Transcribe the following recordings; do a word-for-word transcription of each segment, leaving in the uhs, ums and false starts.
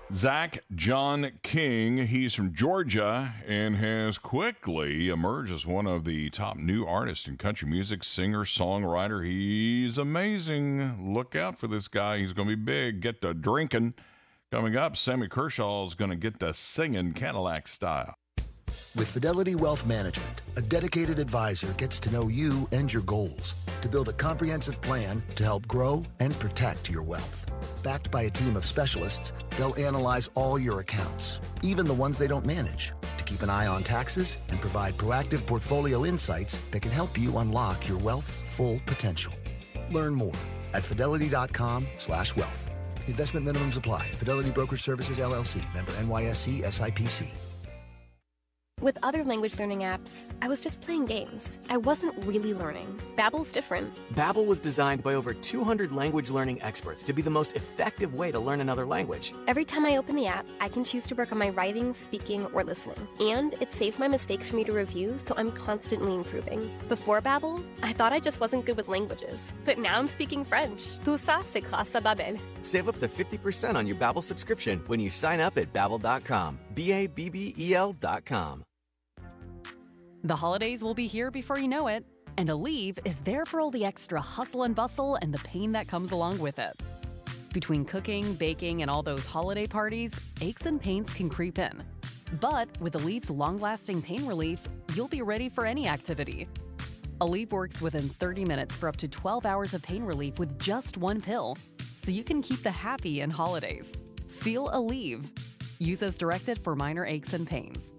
Zach John King, he's from Georgia and has quickly emerged as one of the top new artists in country music, singer, songwriter. He's amazing. Look out for this guy. He's going to be big. Get to drinking. Coming up, Sammy Kershaw is going to get to singing Cadillac style. With Fidelity Wealth Management, a dedicated advisor gets to know you and your goals to build a comprehensive plan to help grow and protect your wealth. Backed by a team of specialists, they'll analyze all your accounts, even the ones they don't manage, to keep an eye on taxes and provide proactive portfolio insights that can help you unlock your wealth's full potential. Learn more at fidelity.com slash wealth. Investment minimums apply. Fidelity Brokerage Services, L L C. Member N Y S E S I P C. With other language learning apps, I was just playing games. I wasn't really learning. Babbel's different. Babbel was designed by over two hundred language learning experts to be the most effective way to learn another language. Every time I open the app, I can choose to work on my writing, speaking, or listening. And it saves my mistakes for me to review, so I'm constantly improving. Before Babbel, I thought I just wasn't good with languages. But now I'm speaking French. Tout ça, c'est grâce à Babbel. Save up to fifty percent on your Babbel subscription when you sign up at babbel dot com. B A B B E L dot com. The holidays will be here before you know it, and Aleve is there for all the extra hustle and bustle and the pain that comes along with it. Between cooking, baking, and all those holiday parties, aches and pains can creep in. But with Aleve's long-lasting pain relief, you'll be ready for any activity. Aleve works within thirty minutes for up to twelve hours of pain relief with just one pill, so you can keep the happy in holidays. Feel Aleve. Use as directed for minor aches and pains.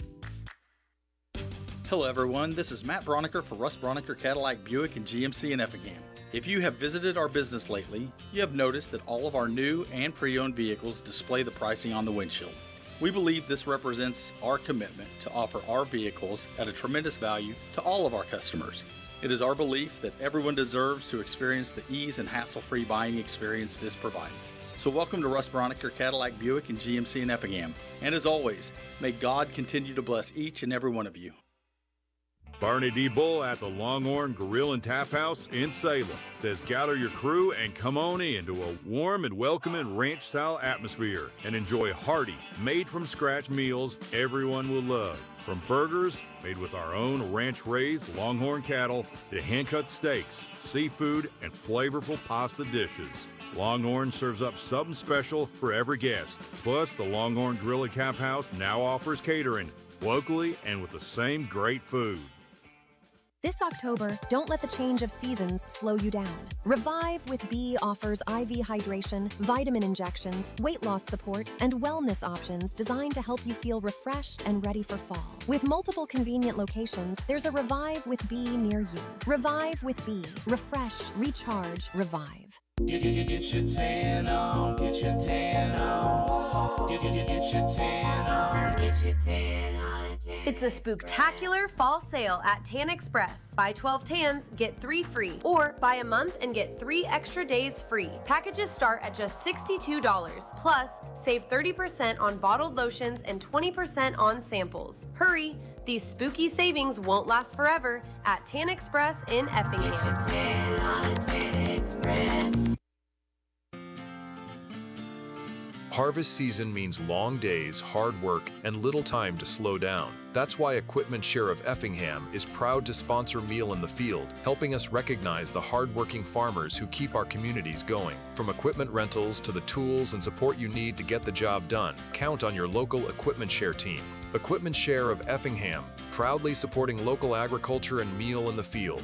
Hello everyone, this is Matt Broniker for Russ Broniker Cadillac Buick and G M C in Effingham. If you have visited our business lately, you have noticed that all of our new and pre-owned vehicles display the pricing on the windshield. We believe this represents our commitment to offer our vehicles at a tremendous value to all of our customers. It is our belief that everyone deserves to experience the ease and hassle-free buying experience this provides. So welcome to Russ Broniker Cadillac Buick and G M C in Effingham. And as always, may God continue to bless each and every one of you. Barney D. Bull at the Longhorn Grill and Tap House in Salem says gather your crew and come on into a warm and welcoming ranch-style atmosphere and enjoy hearty, made-from-scratch meals everyone will love. From burgers made with our own ranch-raised Longhorn cattle to hand-cut steaks, seafood, and flavorful pasta dishes. Longhorn serves up something special for every guest. Plus, the Longhorn Grill and Tap House now offers catering, locally and with the same great food. This October, don't let the change of seasons slow you down. Revive with B offers I V hydration, vitamin injections, weight loss support, and wellness options designed to help you feel refreshed and ready for fall. With multiple convenient locations, there's a Revive with B near you. Revive with B. Refresh, recharge, revive. Get, get, get your tan on, get your tan on. Get, get, get your tan on, get your tan on. It's a spooktacular fall sale at Tan Express. Buy twelve tans, get three free. Or buy a month and get three extra days free. Packages start at just sixty-two dollars. Plus, save thirty percent on bottled lotions and twenty percent on samples. Hurry! These spooky savings won't last forever at Tan Express in Effingham. Get your tan on at Tan Express. Harvest season means long days, hard work, and little time to slow down. That's why Equipment Share of Effingham is proud to sponsor Meal in the Field, helping us recognize the hard-working farmers who keep our communities going. From equipment rentals to the tools and support you need to get the job done, count on your local Equipment Share team. Equipment Share of Effingham, proudly supporting local agriculture and Meal in the Field.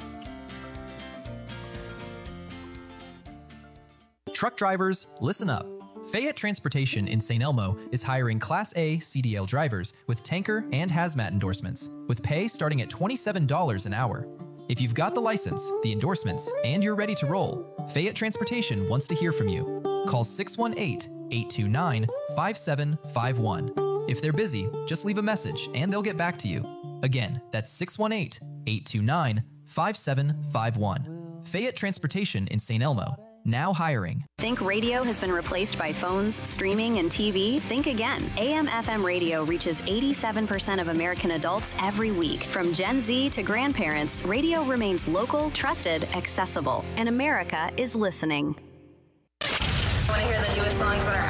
Truck drivers, listen up. Fayette Transportation in Saint Elmo is hiring Class A C D L drivers with tanker and hazmat endorsements, with pay starting at twenty-seven dollars an hour. If you've got the license, the endorsements, and you're ready to roll, Fayette Transportation wants to hear from you. Call six one eight, eight two nine, five seven five one. If they're busy, just leave a message and they'll get back to you. Again, that's six one eight, eight two nine, five seven five one. Fayette Transportation in Saint Elmo. Now hiring. Think radio has been replaced by phones, streaming, and T V? Think again. A M F M radio reaches eighty-seven percent of American adults every week. From Gen Z to grandparents, radio remains local, trusted, accessible, and America is listening. Want to hear the newest songs that are